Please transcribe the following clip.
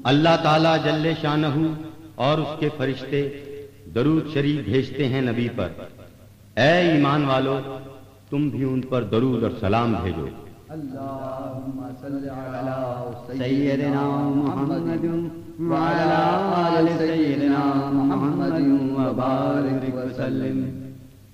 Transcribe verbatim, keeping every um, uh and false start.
अल्लाह ताला जल्ले शानहू और उसके फरिश्ते दरूद शरीफ भेजते हैं नबी पर। ए ईमान वालो, तुम भी उन पर दरूद और सलाम भेजो। अल्लाहुम्मा सल्लि अला सय्यिदिना मुहम्मदिन व अला आलि सय्यिदिना मुहम्मदिन व बारिक व सल्लिम।